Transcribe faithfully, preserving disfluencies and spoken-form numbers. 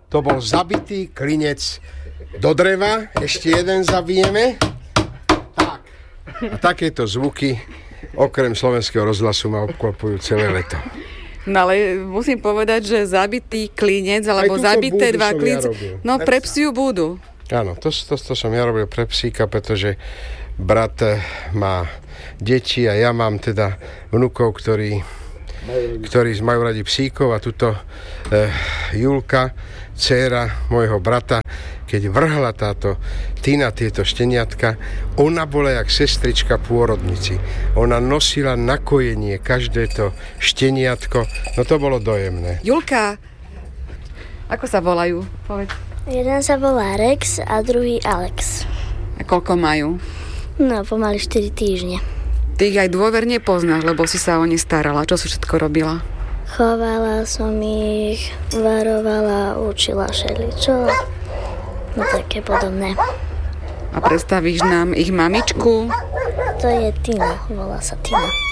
to bol zabitý klinec do dreva. Ešte jeden zabijeme. Tak. A takéto zvuky okrem slovenského rozhlasu ma obklopujú celé leto. No ale musím povedať, že zabitý klinec, alebo zabité dva klince, ja no pre psiu budú. Áno, to, to, to som ja robil pre psíka, pretože brat má deti a ja mám teda vnukov, ktorí, ktorí majú radi psíkov a tuto eh, Julka, dcéra môjho brata, keď vrhla táto Tina tieto šteniatka, ona bola jak sestrička pôrodnici. Ona nosila na kojenie každé to šteniatko, no to bolo dojemné. Julka, ako sa volajú? Povedz. Jeden sa volá Rex a druhý Alex. A koľko majú? No, pomaly štyri týždne. Ty ich aj dôverne poznáš, lebo si sa o ne starala. Čo si všetko robila? Chovala som ich, varovala, učila šeličo. No také podobné. A predstavíš nám ich mamičku? To je Tina, volá sa Tina.